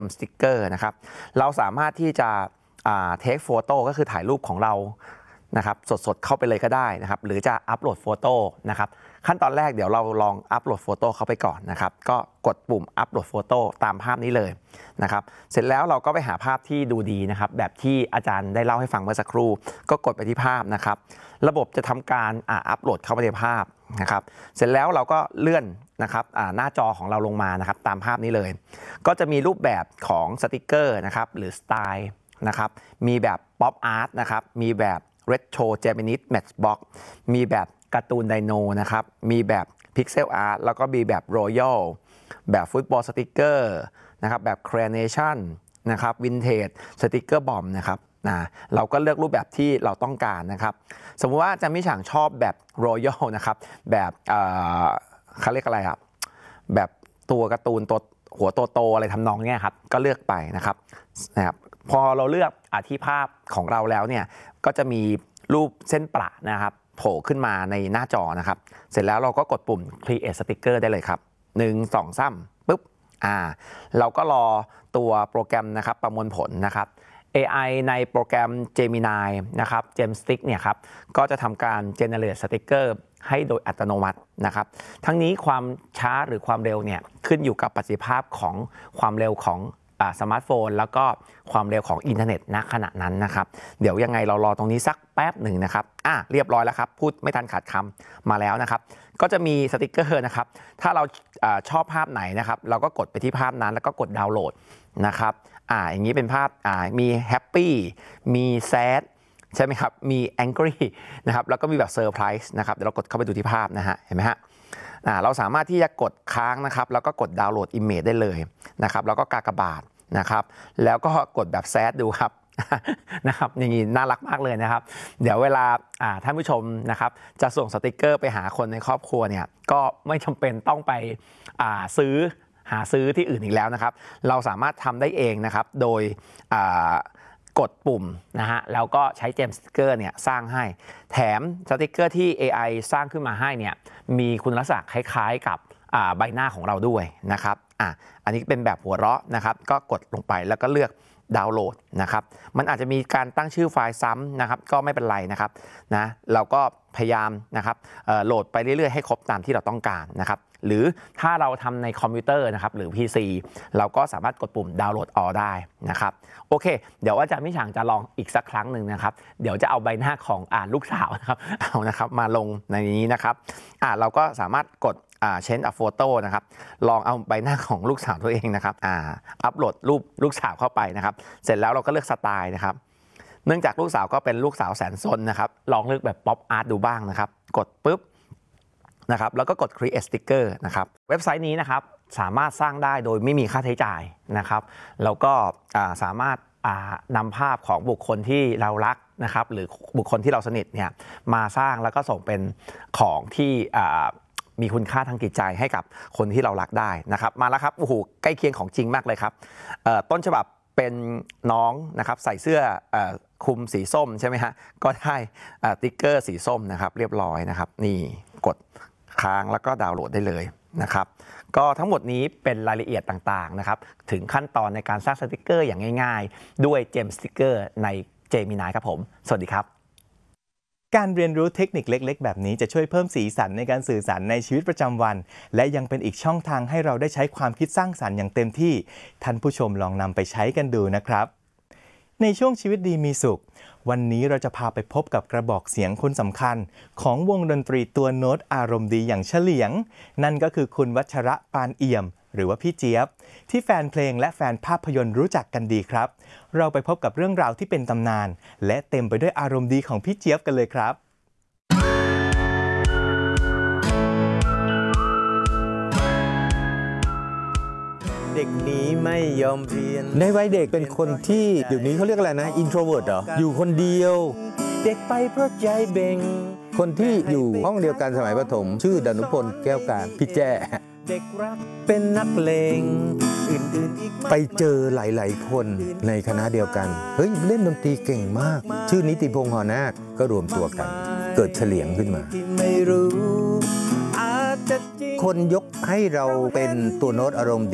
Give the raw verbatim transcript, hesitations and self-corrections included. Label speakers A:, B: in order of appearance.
A: สติ๊กเกอร์นะครับเราสามารถที่จะเทคโฟโต้ก็คือถ่ายรูปของเรานะครับสดๆเข้าไปเลยก็ได้นะครับหรือจะอัปโหลดโฟโต้นะครับขั้นตอนแรกเดี๋ยวเราลองอัปโหลดโฟโต้เข้าไปก่อนนะครับก็กดปุ่มอัปโหลดโฟโต้ตามภาพนี้เลยนะครับเสร็จแล้วเราก็ไปหาภาพที่ดูดีนะครับแบบที่อาจารย์ได้เล่าให้ฟังเมื่อสักครู่ก็กดไปที่ภาพนะครับระบบจะทำการอัปโหลดเข้าไปในภาพนะครับเสร็จแล้วเราก็เลื่อนนะครับหน้าจอของเราลงมานะครับตามภาพนี้เลยก็จะมีรูปแบบของสติกเกอร์นะครับหรือสไตล์นะครับมีแบบป๊อปอาร์ตนะครับมีแบบ Retro Japanese Matchbox มีแบบการ์ตูนไดโนนะครับมีแบบพิกเซลอาร์ตแล้วก็มีแบบรอยัลแบบฟุตบอลสติกเกอร์นะครับแบบครีเอเนชั่นนะครับวินเทจสติกเกอร์บอมนะครับนะเราก็เลือกรูปแบบที่เราต้องการนะครับสมมุติว่าจะไม่ฉังชอบแบบรอยัลนะครับแบบเอ่อเขาเรียกอะไรครับแบบตัวการ์ตูนตัวหัวโตๆอะไรทำนองเนี้ยครับก็เลือกไปนะครับนะครับพอเราเลือกอธิภาพของเราแล้วเนี่ยก็จะมีรูปเส้นประนะครับโผล่ขึ้นมาในหน้าจอนะครับเสร็จแล้วเราก็กดปุ่ม create sticker ได้เลยครับหนึ่ง สอง สามปุ๊บอ่าเราก็รอตัวโปรแกรมนะครับประมวลผลนะครับ เอ ไอ ในโปรแกรม Gemini นะครับ Gemstick เนี่ยครับก็จะทำการ generate sticker ให้โดยอัตโนมัตินะครับทั้งนี้ความช้าหรือความเร็วเนี่ยขึ้นอยู่กับประสิทธิภาพของความเร็วของสมาร์ทโฟนแล้วก็ความเร็วของอินเทอร์เน็ตณขณะนั้นนะครับเดี๋ยวยังไงเรารอตรงนี้สักแป๊บหนึ่งนะครับอ่ะเรียบร้อยแล้วครับพูดไม่ทันขาดคำมาแล้วนะครับก็จะมีสติกเกอร์นะครับถ้าเราชอบภาพไหนนะครับเราก็กดไปที่ภาพนั้นแล้วก็กดดาวน์โหลดนะครับอ่าอย่างนี้เป็นภาพอ่ามีแฮปปี้มีแซดใช่ไหมครับมีแองกี้นะครับแล้วก็มีแบบเซอร์ไพรส์นะครับเดี๋ยวเรากดเข้าไปดูที่ภาพนะฮะเห็นไหมฮะเราสามารถที่จะกดค้างนะครับแล้วก็กดดาวน์โหลดอิมเมจได้เลยนะครับแล้วก็กากบาทนะครับแล้วก็กดแบบแซดดูครับนะครับอย่างนี้น่ารักมากเลยนะครับเดี๋ยวเวลาท่านผู้ชมนะครับจะส่งสติกเกอร์ไปหาคนในครอบครัวเนี่ยก็ไม่จำเป็นต้องไปซื้อหาซื้อที่อื่นอีกแล้วนะครับเราสามารถทำได้เองนะครับโดยกดปุ่มนะฮะแล้วก็ใช้เจมสติกเกอร์เนี่ยสร้างให้แถมสติกเกอร์ที่ เอ ไอ สร้างขึ้นมาให้เนี่ยมีคุณลักษณะคล้ายๆกับใบหน้าของเราด้วยนะครับอ่ะอันนี้เป็นแบบหัวเราะนะครับก็กดลงไปแล้วก็เลือกดาวน์โหลดนะครับมันอาจจะมีการตั้งชื่อไฟล์ซ้ำนะครับก็ไม่เป็นไรนะครับนะเราก็พยายามนะครับโหลดไปเรื่อยๆให้ครบตามที่เราต้องการนะครับหรือถ้าเราทำในคอมพิวเตอร์นะครับหรือ พี ซี เราก็สามารถกดปุ่มดาวน์โหลดออได้นะครับโอเคเดี๋ยวอาจารย์มิฉางจะลองอีกสักครั้งหนึ่งนะครับเดี๋ยวจะเอาใบหน้าของอ่าลูกสาวนะครับเอานะครับมาลงในนี้นะครับอ่าเราก็สามารถกดอ่า change a photo นะครับลองเอาใบหน้าของลูกสาวตัวเองนะครับอ่าอัปโหลดรูปลูกสาวเข้าไปนะครับเสร็จแล้วเราก็เลือกสไตล์นะครับเนื่องจากลูกสาวก็เป็นลูกสาวแสนซนนะครับลองเลือกแบบป๊อปอาร์ตดูบ้างนะครับกดปุ๊บนะครับแล้วก็กด create sticker นะครับเว็บไซต์นี้นะครับสามารถสร้างได้โดยไม่มีค่าใช้จ่ายนะครับแล้วก็สามารถนำภาพของบุคคลที่เรารักนะครับหรือบุคคลที่เราสนิทเนี่ยมาสร้างแล้วก็ส่งเป็นของที่มีคุณค่าทางจิตใจให้กับคนที่เรารักได้นะครับมาแล้วครับโอ้โหใกล้เคียงของจริงมากเลยครับต้นฉบับเป็นน้องนะครับใส่เสื้อคลุมสีส้มใช่ไหมฮะก็ได้ติ๊กเกอร์สีส้มนะครับเรียบร้อยนะครับนี่กดค้างแล้วก็ดาวน์โหลดได้เลยนะครับก็ทั้งหมดนี้เป็นรายละเอียดต่างๆนะครับถึงขั้นตอนในการสร้างสติกเกอร์อย่างง่ายๆด้วย Gemsticker ใน Gemini ครับผมสวัสดีครับ
B: การเรียนรู้เทคนิคเล็กๆแบบนี้จะช่วยเพิ่มสีสันในการสื่อสารในชีวิตประจำวันและยังเป็นอีกช่องทางให้เราได้ใช้ความคิดสร้างสรรค์อย่างเต็มที่ท่านผู้ชมลองนำไปใช้กันดูนะครับในช่วงชีวิตดีมีสุขวันนี้เราจะพาไปพบกับกระบอกเสียงคนสำคัญของวงดนตรีตัวโน้ตอารมณ์ดีอย่างเฉลียงนั่นก็คือคุณวัชระปานเอี่ยมหรือว่าพี่เจี๊ยบที่แฟนเพลงและแฟนภาพยนตร์รู้จักกันดีครับเราไปพบกับเรื่องราวที่เป็นตำนานและเต็มไปด้วยอารมณ์ดีของพี่เจี๊ยบกันเลยครับ
C: เด็กนี้ไม่ยอมเรียนในวัยเด็กเป็นคนที่เดี๋ยวนี้เขาเรียกอะไรนะ introvert เหรออยู่คนเดียวเด็กไปเพราะใจเบ่งคนที่อยู่ห้องเดียวกันสมัยประถมชื่อดนุพลแก้วการพี่แจ้เด็กรักเป็นนักเลงอื่นๆอีกไปเจอหลายๆคนในคณะเดียวกันเฮ้ยเล่นดนตรีเก่งมากชื่อนิติพงษ์หอนาคก็รวมตัวกันเกิดเฉลียงขึ้นมาคนยกให้เราเป็นตัวโน้ตอารมณ์